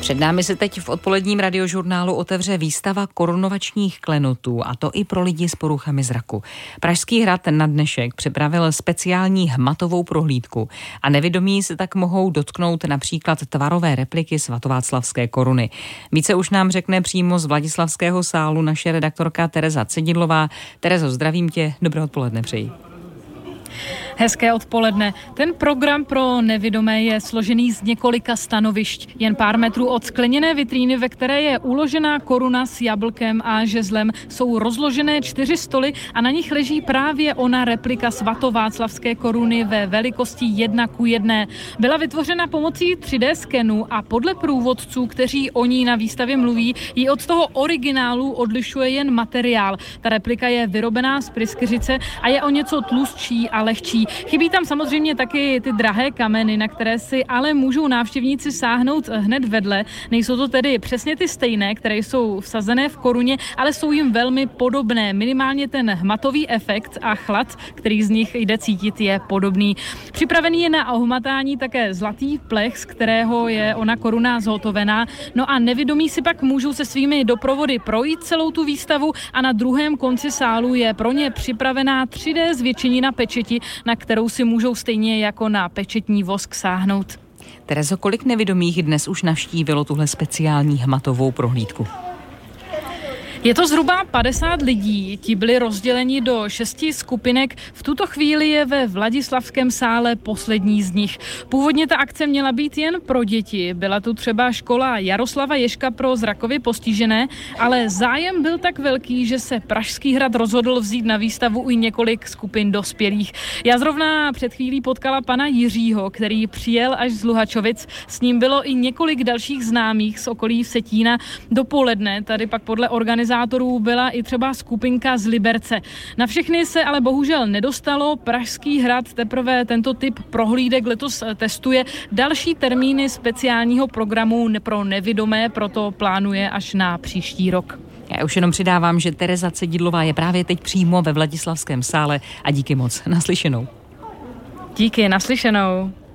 Před námi se teď v odpoledním radiožurnálu otevře výstava korunovačních klenotů, a to i pro lidi s poruchami zraku. Pražský hrad na dnešek připravil speciální hmatovou prohlídku a nevidomí se tak mohou dotknout například tvarové repliky svatováclavské koruny. Více už nám řekne přímo z Vladislavského sálu naše redaktorka Tereza Cedidlová. Terezo, zdravím tě, dobré odpoledne přeji. Hezké odpoledne. Ten program pro nevidomé je složený z několika stanovišť. Jen pár metrů od skleněné vitríny, ve které je uložená koruna s jablkem a žezlem, jsou rozložené 4 stoly a na nich leží právě ona replika svatováclavské koruny ve velikosti 1:1. Byla vytvořena pomocí 3D skenu a podle průvodců, kteří o ní na výstavě mluví, ji od toho originálu odlišuje jen materiál. Ta replika je vyrobená z pryskyřice a je o něco tlustší a lehčí. Chybí tam samozřejmě taky ty drahé kameny, na které si ale můžou návštěvníci sáhnout hned vedle. Nejsou to tedy přesně ty stejné, které jsou vsazené v koruně, ale jsou jim velmi podobné. Minimálně ten hmatový efekt a chlad, který z nich jde cítit, je podobný. Připravený je na ohmatání také zlatý plech, z kterého je ona koruna zhotovená. No a nevidomí si pak můžou se svými doprovody projít celou tu výstavu a na druhém konci sálu je pro ně připravená 3D zvětšenina pečeti, na kterou si můžou stejně jako na pečetní vosk sáhnout. Terezo, kolik nevidomých dnes už navštívilo tuhle speciální hmatovou prohlídku? Je to zhruba 50 lidí, ti byli rozděleni do 6 skupinek. V tuto chvíli je ve Vladislavském sále poslední z nich. Původně ta akce měla být jen pro děti. Byla tu třeba škola Jaroslava Ježka pro zrakově postižené, ale zájem byl tak velký, že se Pražský hrad rozhodl vzít na výstavu i několik skupin dospělých. Já zrovna před chvílí potkala pana Jiřího, který přijel až z Luhačovic. S ním bylo i několik dalších známých z okolí Vsetína. Dopoledne tady pak podle organizátorů byla i třeba skupinka z Liberce. Na všechny se ale bohužel nedostalo. Pražský hrad teprve tento typ prohlídek letos testuje. Další termíny speciálního programu pro nevidomé proto plánuje až na příští rok. Já už jenom přidávám, že Tereza Cedidlová je právě teď přímo ve Vladislavském sále a díky moc. Naslyšenou. Díky, naslyšenou.